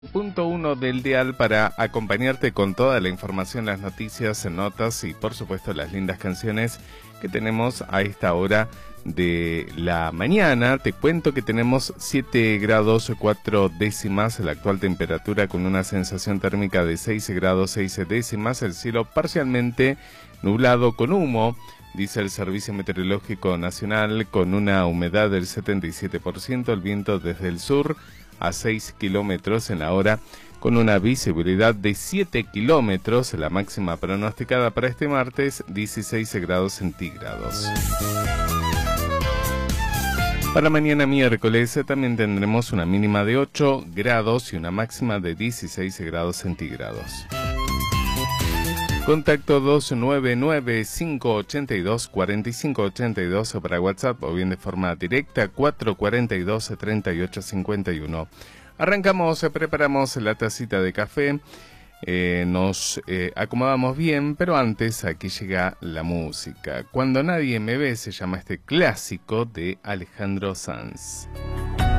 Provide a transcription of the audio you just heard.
Punto uno del dial para acompañarte con toda la información, las noticias, notas y por supuesto las lindas canciones que tenemos a esta hora de la mañana. Te cuento que tenemos 7 grados 4 décimas la actual temperatura, con una sensación térmica de 6 grados 6 décimas, el cielo parcialmente nublado con humo, dice el Servicio Meteorológico Nacional, con una humedad del 77%, el viento desde el sur a 6 kilómetros en la hora, con una visibilidad de 7 kilómetros, la máxima pronosticada para este martes, 16 grados centígrados. Para mañana miércoles también tendremos una mínima de 8 grados y una máxima de 16 grados centígrados. Contacto 299-582-4582 para WhatsApp o bien de forma directa 442-3851. Arrancamos, preparamos la tacita de café, nos acomodamos bien, pero antes aquí llega la música. Cuando nadie me ve se llama este clásico de Alejandro Sanz.